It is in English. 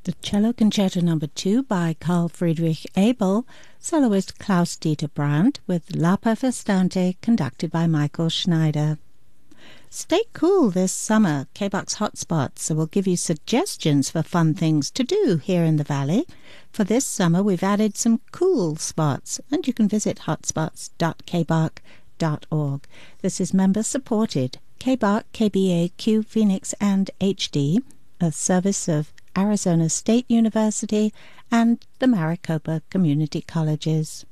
The Cello Concerto No. 2 by Carl Friedrich Abel, soloist Klaus-Dieter Brandt, with Lapa Festante conducted by Michael Schneider. Stay cool this summer. K-Box Hotspots will give you suggestions for fun things to do here in the Valley. For this summer, we've added some cool spots, and you can visit hotspots.kbark.org. This is member-supported. KBARK, KBA, Q, Phoenix, and HD, a service of Arizona State University and the Maricopa Community Colleges.